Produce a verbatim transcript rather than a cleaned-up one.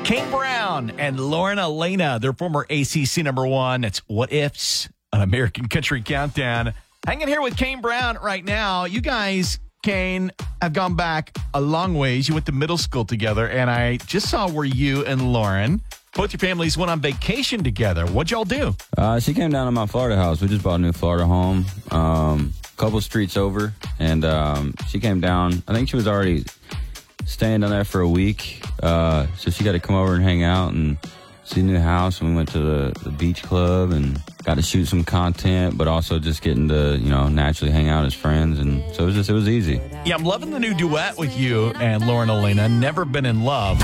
Kane Brown and Lauren Elena, their former A C C number one. It's What Ifs, an American Country Countdown. Hanging here with Kane Brown right now. You guys, Kane, have gone back a long ways. You went to middle school together, and I just saw where you and Lauren, both your families, went on vacation together. What'd y'all do? Uh, she came down to my Florida house. We just bought a new Florida home, um, a couple streets over, and um, she came down. I think she was already staying down there for a week, uh, so she got to come over and hang out and see the new house. And we went to the, the beach club and got to shoot some content, but also just getting to, you know, naturally hang out as friends. And so it was just, it was easy. Yeah, I'm loving the new duet with you and Lauren Elena, Never Been in Love.